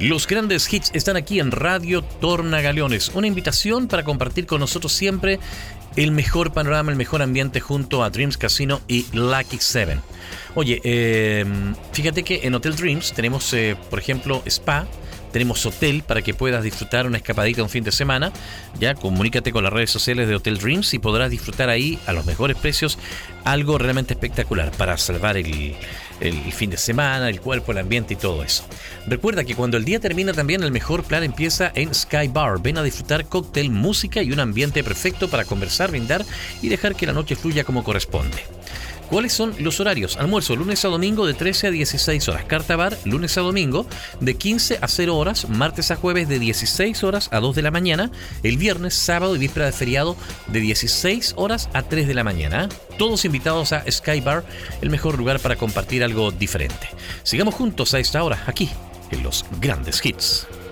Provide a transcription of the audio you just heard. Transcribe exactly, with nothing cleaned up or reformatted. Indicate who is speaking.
Speaker 1: Los grandes hits están aquí en Radio Tornagaleones. Una invitación para compartir con nosotros siempre el mejor panorama, el mejor ambiente junto a Dreams Casino y Lucky Seven. Oye, eh, fíjate que en Hotel Dreams tenemos, eh, por ejemplo, spa. Tenemos hotel para que puedas disfrutar una escapadita un fin de semana. Ya, comunícate con las redes sociales de Hotel Dreams y podrás disfrutar ahí a los mejores precios algo realmente espectacular para salvar el, el fin de semana, el cuerpo, el ambiente y todo eso. Recuerda que cuando el día termina también el mejor plan empieza en Sky Bar. Ven a disfrutar cóctel, música y un ambiente perfecto para conversar, brindar y dejar que la noche fluya como corresponde. ¿Cuáles son los horarios? Almuerzo lunes a domingo de trece a dieciséis horas. Carta bar lunes a domingo de quince a cero horas. Martes a jueves de dieciséis horas a dos de la mañana. El viernes, sábado y víspera de feriado de dieciséis horas a tres de la mañana. Todos invitados a Sky Bar, el mejor lugar para compartir algo diferente. Sigamos juntos a esta hora, aquí en Los Grandes Hits.